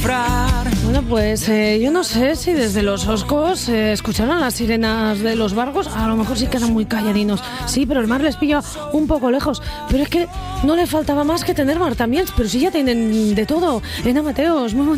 descifrar. Bueno, pues yo no sé si desde los Oscos escucharon las sirenas de los barcos. A lo mejor sí quedan muy calladinos. Sí, pero el mar les pilla un poco lejos. Pero es que no le faltaba más que tener mar también. Pero sí ya tienen de todo. Elena Mateos, muy